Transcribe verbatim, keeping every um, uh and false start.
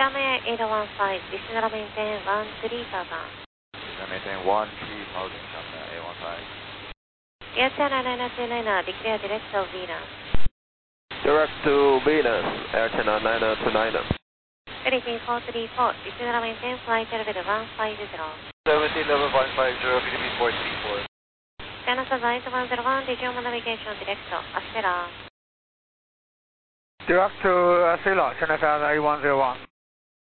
Kame eight one five, descend maintain one three thousand. Maintain one three thousand, Kame eight one five. Yes, nine nine two nine, declare direct to Venus. Direct to Venus, Air China nine two nine. Philippine four three four, descend maintain flight level one five zero. seventeen level one five zero, Philippine four three four. China Flight one zero one, regional navigation direct to Astera. Direct to Astera, China Flight eight one zero one.